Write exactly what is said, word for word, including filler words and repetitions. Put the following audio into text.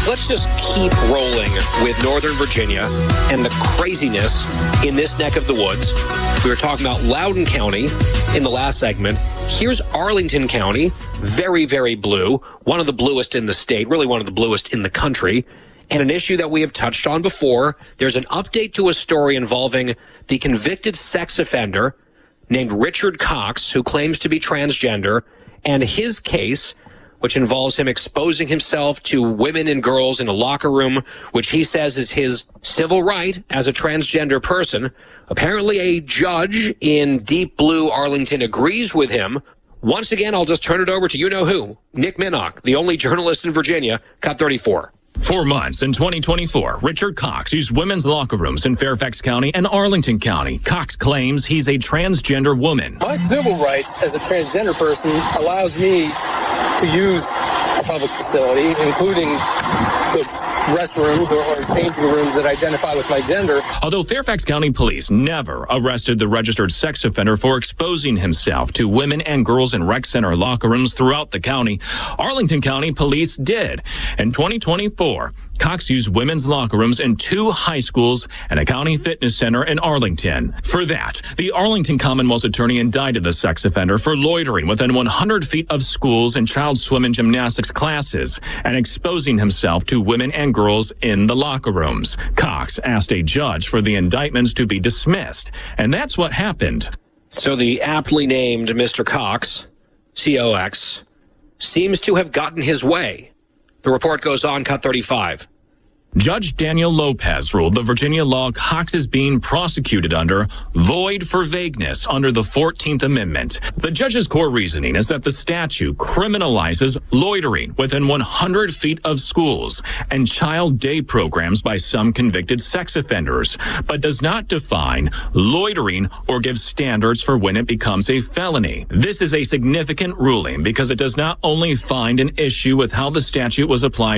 Let's just keep rolling with Northern Virginia and the craziness in this neck of the woods. We were talking about Loudoun County in the last segment. Here's Arlington County, very, very blue, one of the bluest in the state, really one of the bluest in the country. And an issue that we have touched on before, there's an update to a story involving the convicted sex offender named Richard Cox, who claims to be transgender, and his case, which involves him exposing himself to women and girls in a locker room, which he says is his civil right as a transgender person. Apparently, a judge in deep blue Arlington agrees with him. Once again, I'll just turn it over to you-know-who, Nick Minnock, the only journalist in Virginia, Cut thirty-four. For months in twenty twenty-four, Richard Cox used women's locker rooms in Fairfax County and Arlington County. Cox claims he's a transgender woman. My civil rights as a transgender person allows me to use a public facility, including the restrooms or, or changing rooms that identify with my gender. Although Fairfax County police never arrested the registered sex offender for exposing himself to women and girls in rec center locker rooms throughout the county, Arlington County police did. In twenty twenty-four, Cox used women's locker rooms in two high schools and a county fitness center in Arlington. For that, the Arlington Commonwealth's attorney indicted the sex offender for loitering within one hundred feet of schools and child swim and gymnastics classes and exposing himself to women and girls in the locker rooms. Cox asked a judge for the indictments to be dismissed, and that's what happened. So the aptly named Mister Cox, C O X, seems to have gotten his way. The report goes on, Cut thirty-five. Judge Daniel Lopez ruled the Virginia law Cox is being prosecuted under void for vagueness under the fourteenth Amendment. The judge's core reasoning is that the statute criminalizes loitering within one hundred feet of schools and child day programs by some convicted sex offenders, but does not define loitering or give standards for when it becomes a felony. This is a significant ruling because it does not only find an issue with how the statute was applied